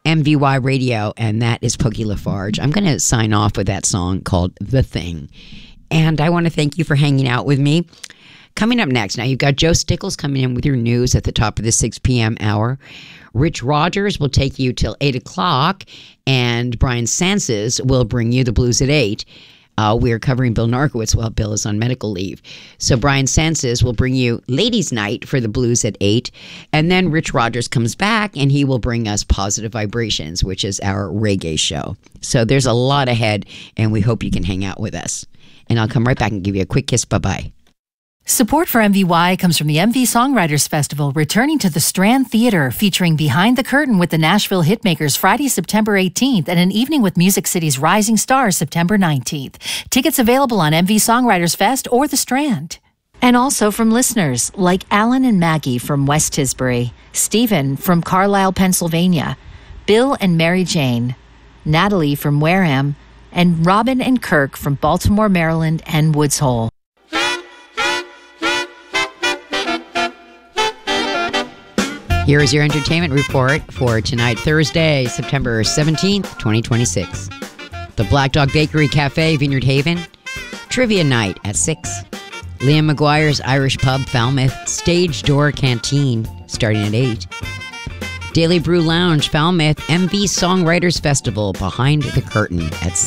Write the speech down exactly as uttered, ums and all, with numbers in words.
M V Y Radio, and that is Pokey Lafarge. I'm going to sign off with that song called The Thing. And I want to thank you for hanging out with me. Coming up next, now you've got Joe Stickles coming in with your news at the top of the six p.m. hour. Rich Rogers will take you till eight o'clock, and Brian Sanses will bring you the blues at eight. Uh, we're covering Bill Narkowitz while Bill is on medical leave. So Brian Sanses will bring you Ladies' Night for the blues at eight. And then Rich Rogers comes back and he will bring us Positive Vibrations, which is our reggae show. So there's a lot ahead, and we hope you can hang out with us. And I'll come right back and give you a quick kiss. Bye-bye. Support for M V Y comes from the M V Songwriters Festival, returning to the Strand Theater, featuring Behind the Curtain with the Nashville Hitmakers Friday, September eighteenth, and an evening with Music City's Rising Stars September nineteenth. Tickets available on M V Songwriters Fest or the Strand. And also from listeners like Alan and Maggie from West Tisbury, Stephen from Carlisle, Pennsylvania, Bill and Mary Jane, Natalie from Wareham, and Robin and Kirk from Baltimore, Maryland, and Woods Hole. Here is your entertainment report for tonight, Thursday, September seventeenth, twenty twenty-six. The Black Dog Bakery Cafe, Vineyard Haven. Trivia night at six. Liam McGuire's Irish Pub, Falmouth. Stage Door Canteen, starting at eight. Daily Brew Lounge, Falmouth. M V Songwriters Festival, Behind the Curtain at